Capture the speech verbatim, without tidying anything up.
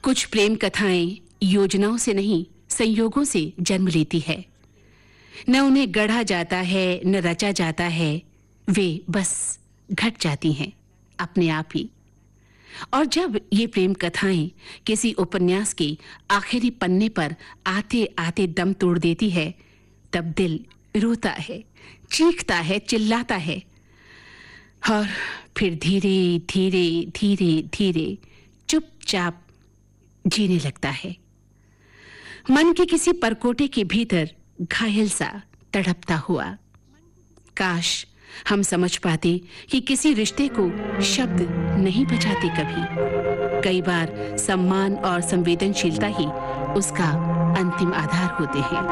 कुछ प्रेम कथाएं योजनाओं से नहीं, संयोगों से जन्म लेती है। न उन्हें गढ़ा जाता है, न रचा जाता है, वे बस घट जाती हैं अपने आप ही। और जब ये प्रेम कथाएं किसी उपन्यास के आखिरी पन्ने पर आते आते दम तोड़ देती है, तब दिल रोता है, चीखता है, चिल्लाता है और फिर धीरे धीरे धीरे धीरे चुपचाप जीने लगता है। मन के किसी परकोटे के भीतर घायल सा तड़पता हुआ। काश हम समझ पाते कि किसी रिश्ते को शब्द नहीं बचाते कभी। कई बार सम्मान और संवेदनशीलता ही उसका अंतिम आधार होते हैं।